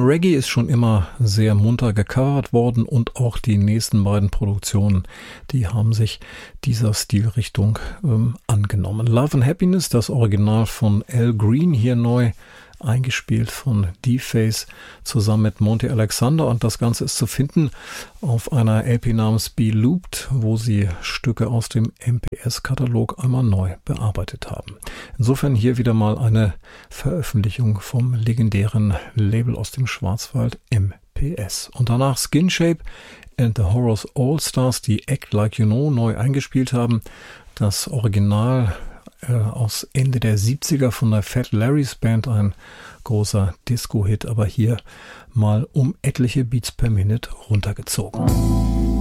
Reggae ist schon immer sehr munter gecovert worden und auch die nächsten beiden Produktionen, die haben sich dieser Stilrichtung angenommen. Love and Happiness, das Original von Al Green, hier neu eingespielt von D-Face zusammen mit Monty Alexander, und das Ganze ist zu finden auf einer LP namens Be Looped, wo sie Stücke aus dem MPS-Katalog einmal neu bearbeitet haben. Insofern hier wieder mal eine Veröffentlichung vom legendären Label aus dem Schwarzwald MPS. Und danach Skin Shape and the Horrors All Stars, die Act Like You Know neu eingespielt haben. Das Original aus Ende der 70er von der Fat Larry's Band, ein großer Disco-Hit, aber hier mal um etliche Beats per Minute runtergezogen.